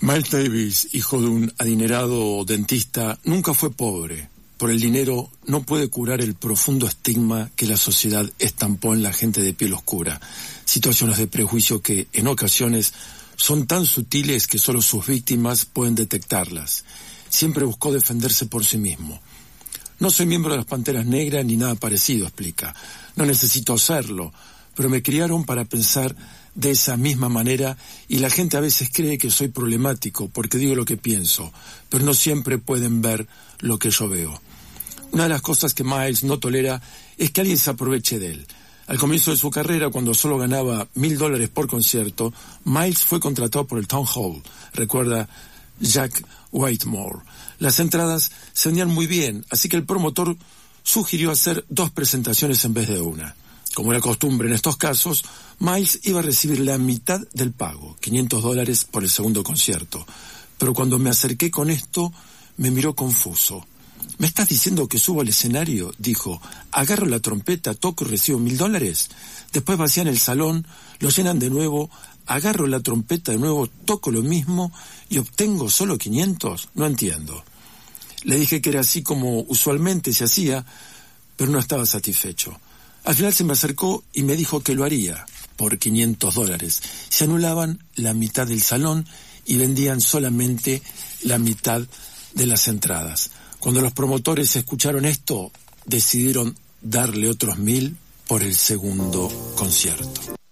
Miles Davis, hijo de un adinerado dentista, nunca fue pobre. Por el dinero no puede curar el profundo estigma que la sociedad estampó en la gente de piel oscura. Situaciones de prejuicio que, en ocasiones, son tan sutiles que solo sus víctimas pueden detectarlas. Siempre buscó defenderse por sí mismo. No soy miembro de las Panteras Negras ni nada parecido, explica. No necesito serlo, pero me criaron para pensar de esa misma manera y la gente a veces cree que soy problemático porque digo lo que pienso, pero no siempre pueden ver lo que yo veo. Una de las cosas que Miles no tolera es que alguien se aproveche de él. Al comienzo de su carrera, cuando solo ganaba $1,000 por concierto, Miles fue contratado por el Town Hall, recuerda Jack Whitmore. Las entradas se vendían muy bien, así que el promotor sugirió hacer 2 presentaciones en vez de una. Como era costumbre en estos casos, Miles iba a recibir la mitad del pago, $500 por el segundo concierto. Pero cuando me acerqué con esto, me miró confuso. ¿Me estás diciendo que subo al escenario? Dijo. Agarro la trompeta, toco y recibo $1,000. Después vacían el salón, lo llenan de nuevo, agarro la trompeta de nuevo, toco lo mismo y obtengo solo 500. No entiendo. Le dije que era así como usualmente se hacía, pero no estaba satisfecho. Al final se me acercó y me dijo que lo haría por $500. Se anulaban la mitad del salón y vendían solamente la mitad de las entradas. Cuando los promotores escucharon esto, decidieron darle otros 1,000 por el segundo concierto.